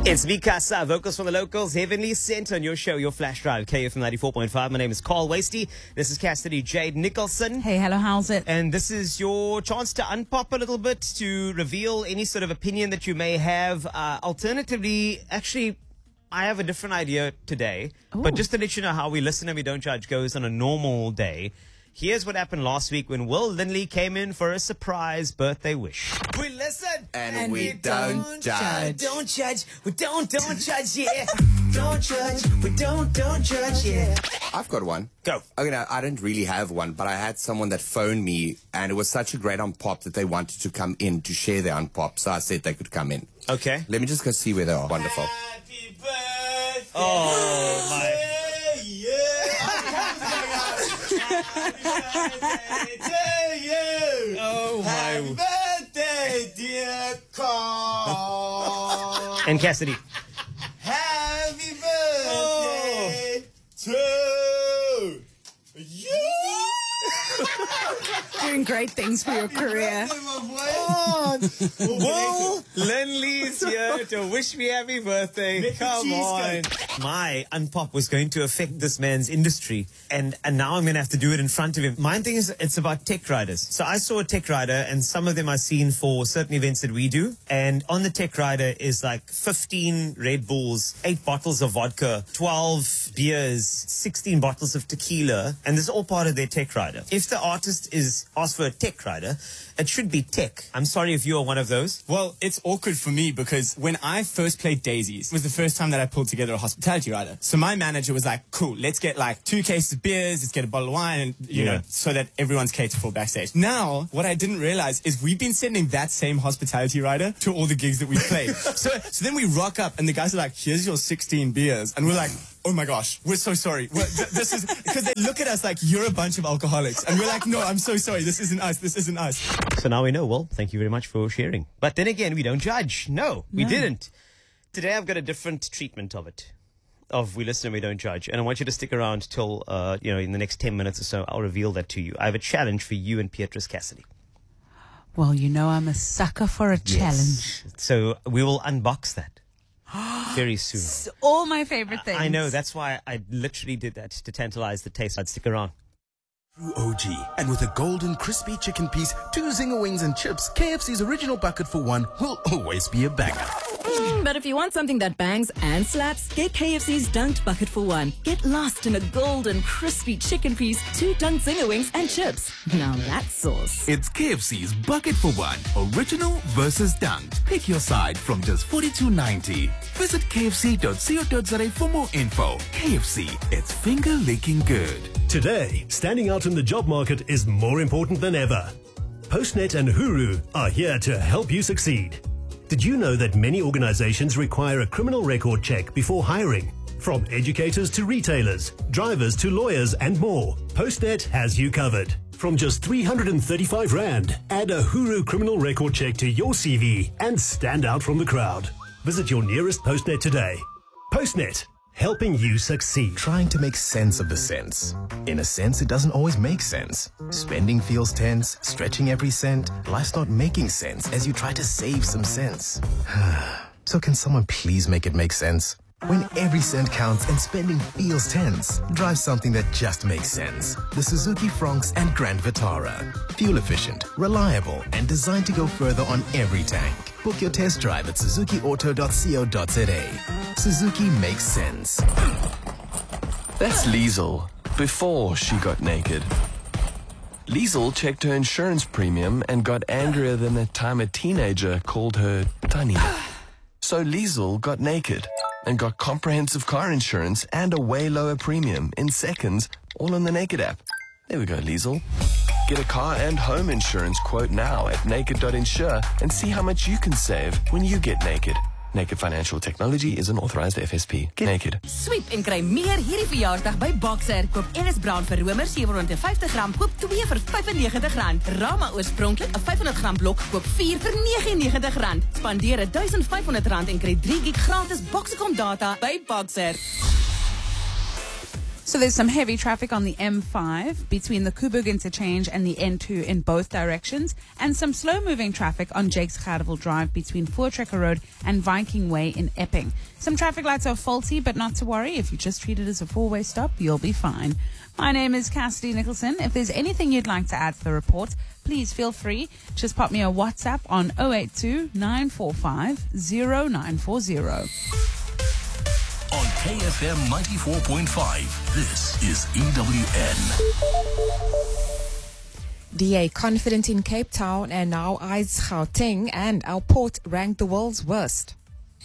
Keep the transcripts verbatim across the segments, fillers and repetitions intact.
It's Mikasa, vocals from the locals, Heavenly Sent on your show, your flash drive, K F M ninety-four point five. My name is Carl Wasty. This is Cassidy Jade Nicholson. Hey, hello, how's it? And this is your chance to unpop a little bit, to reveal any sort of opinion that you may have. Uh, alternatively, actually, I have a different idea today. Ooh. But just to let you know how We Listen and We Don't Judge goes on a normal day. Here's what happened last week when Will Lindley came in for a surprise birthday wish. We listen and, and we, we don't, don't judge. Don't judge. We don't don't judge. Yeah. Don't judge. We don't don't judge. Yeah. I've got one. Go. Okay, now, I don't really have one, but I had someone that phoned me, and it was such a great unpop that they wanted to come in to share their unpop. So I said they could come in. Okay. Let me just go see where they are. Wonderful. Happy birthday. Oh my. Happy birthday to you. Oh my. Happy birthday, dear Carl. And Cassidy. Happy birthday oh. to you. Doing great things for your career. Oh, Will Lindley's here to wish me happy birthday. Come on. My unpop was going to affect this man's industry, and, and now I'm going to have to do it in front of him. My thing is, it's about tech riders. So I saw a tech rider, and some of them are seen for certain events that we do. And on the tech rider is like fifteen Red Bulls, eight bottles of vodka, twelve beers, sixteen bottles of tequila, and this is all part of their tech rider. If the artist is asked for a tech rider, it should be tech. I'm sorry if you are one of those. Well, it's awkward for me because when I first played Daisies, it was the first time that I pulled together a hospitality rider. So my manager was like, cool, let's get like two cases of beers, let's get a bottle of wine, and you yeah. know, so that everyone's catered for backstage. Now, what I didn't realize is we've been sending that same hospitality rider to all the gigs that we played. so, so then we rock up and the guys are like, here's your sixteen beers. And we're like, oh my gosh, we're so sorry. We're, th this is because they look at us like you're a bunch of alcoholics. And we're like, no, I'm so sorry. This isn't us. This isn't us. So now we know. Well, thank you very much for sharing. But then again, we don't judge. No, we no. didn't. Today I've got a different treatment of it. Of We Listen and We Don't Judge. And I want you to stick around till, uh, you know, in the next ten minutes or so, I'll reveal that to you. I have a challenge for you and Beatrice Cassidy. Well, you know I'm a sucker for a yes. challenge. So we will unbox that. Very soon. It's all my favorite things. I know. That's why I literally did that, to tantalize the taste. I'd stick around. True O G. And with a golden crispy chicken piece, two zinger wings and chips, K F C's original bucket for one will always be a banger. Mm, but if you want something that bangs and slaps, get K F C's Dunked Bucket for one. Get lost in a golden crispy chicken piece, two dunked zinger wings and chips. Now that's sauce. It's K F C's Bucket for one. Original versus dunked. Pick your side from just forty-two ninety. Visit k f c dot co dot za for more info. K F C, it's finger-licking good. Today, standing out in the job market is more important than ever. Postnet and Huru are here to help you succeed. Did you know that many organizations require a criminal record check before hiring? From educators to retailers, drivers to lawyers and more, Postnet has you covered. From just three hundred thirty-five rand, add a Huru criminal record check to your C V and stand out from the crowd. Visit your nearest Postnet today. Postnet, helping you succeed. Trying to make sense of the sense. In a sense, it doesn't always make sense. Spending feels tense, stretching every cent. Life's not making sense as you try to save some sense. So can someone please make it make sense? When every cent counts and spending feels tense, drive something that just makes sense. The Suzuki Fronx and Grand Vitara. Fuel efficient, reliable, and designed to go further on every tank. Book your test drive at suzuki auto dot co dot za. Suzuki makes sense. That's Liesel, before she got naked. Liesel checked her insurance premium and got angrier than the time a teenager called her Tunny. So Liesel got naked and got comprehensive car insurance and a way lower premium in seconds, all on the Naked app. There we go, Liesel. Get a car and home insurance quote now at naked dot insure and see how much you can save when you get naked. Naked Financial Technology is an authorized F S P. Get naked. Sweep en kry meer hierdie verjaarsdag by Boxer. Koop Ennis Brown vir Romer sewe honderd vyftig gram, koop twee vir vyf en negentig rand. Rama oorspronklik 'n vyf honderd gram blok, koop vier vir nege en negentig rand. Spandeer duisend vyf honderd rand en kry drie gig gratis Boxicom data by Boxer. So there's some heavy traffic on the M five between the Koeberg interchange and the N two in both directions, and some slow-moving traffic on Jakes Gerdevel Drive between Voortrekker Road and Viking Way in Epping. Some traffic lights are faulty, but not to worry. If you just treat it as a four-way stop, you'll be fine. My name is Cassidy Nicholson. If there's anything you'd like to add to the report, please feel free. Just pop me a WhatsApp on oh eight two, nine four five, oh nine four oh. On K F M ninety-four point five, this is E W N. D A confident in Cape Town and now eyes Gauteng, and our port ranked the world's worst.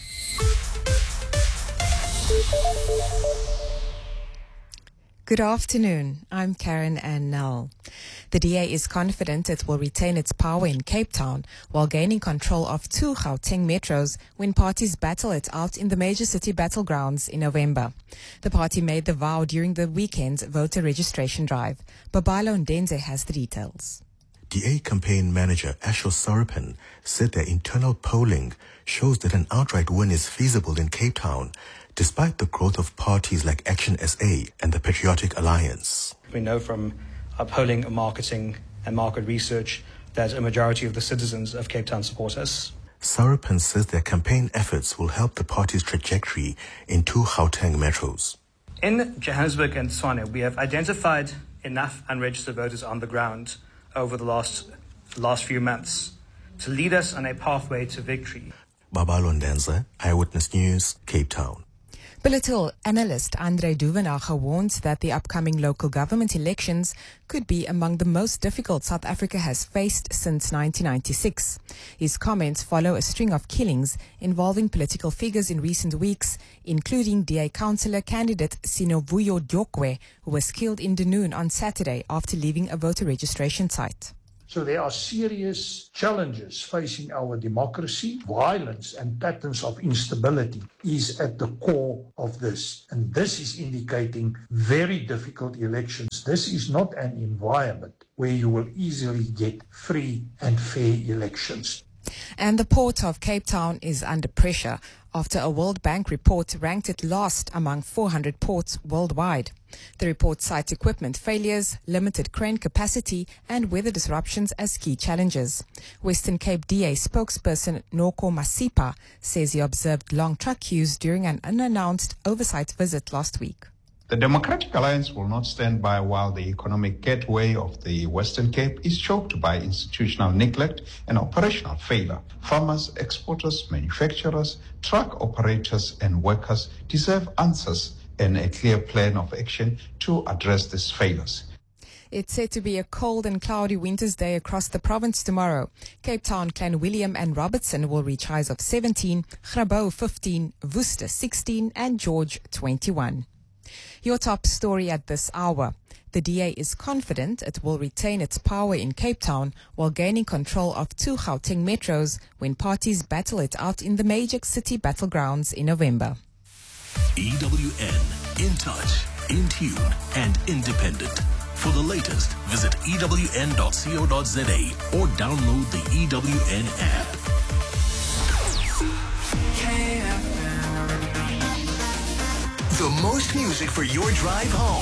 Good afternoon. I'm Karen Annell. The D A is confident it will retain its power in Cape Town while gaining control of two Gauteng metros when parties battle it out in the major city battlegrounds in November. The party made the vow during the weekend's voter registration drive. Babalo Ndenze has the details. D A campaign manager Asho Sarapan said their internal polling shows that an outright win is feasible in Cape Town, despite the growth of parties like Action S A and the Patriotic Alliance. We know from our polling, marketing and market research that a majority of the citizens of Cape Town support us. Sarapan says their campaign efforts will help the party's trajectory in two Gauteng metros. In Johannesburg and Tshwane, we have identified enough unregistered voters on the ground over the last last few months to lead us on a pathway to victory. Babalo Ndenze, Eyewitness News, Cape Town. Political analyst Andre Duvenage warns that the upcoming local government elections could be among the most difficult South Africa has faced since nineteen ninety-six. His comments follow a string of killings involving political figures in recent weeks, including D A councillor candidate Sinovuyo Dyokwe, who was killed in Dunoon on Saturday after leaving a voter registration site. So there are serious challenges facing our democracy. Violence and patterns of instability is at the core of this. And this is indicating very difficult elections. This is not an environment where you will easily get free and fair elections. And the port of Cape Town is under pressure after a World Bank report ranked it last among four hundred ports worldwide. The report cites equipment failures, limited crane capacity, and weather disruptions as key challenges. Western Cape D A spokesperson Noko Masipa says he observed long truck queues during an unannounced oversight visit last week. The Democratic Alliance will not stand by while the economic gateway of the Western Cape is choked by institutional neglect and operational failure. Farmers, exporters, manufacturers, truck operators and workers deserve answers and a clear plan of action to address these failures. It's said to be a cold and cloudy winter's day across the province tomorrow. Cape Town, Clan William and Robertson will reach highs of seventeen, Grabouw fifteen, Worcester sixteen and George twenty-one. Your top story at this hour. The D A is confident it will retain its power in Cape Town while gaining control of two Gauteng metros when parties battle it out in the major city battlegrounds in November. E W N, in touch, in tune, and independent. For the latest, visit E W N dot co dot za or download the E W N app. The most music for your drive home.